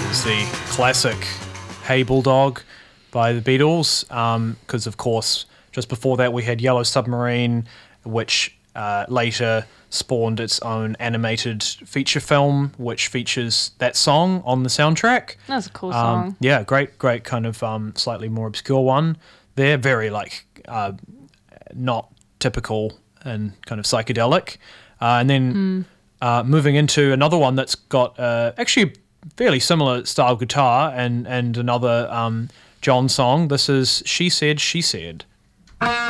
is the classic Hey Bulldog by the Beatles, because of course just before that we had Yellow Submarine, which later spawned its own animated feature film which features that song on the soundtrack. That's a cool song. Yeah, great kind of slightly more obscure one. They're very not typical and kind of psychedelic. And then moving into another one that's got actually a fairly similar style guitar and another John song. This is She Said, She Said.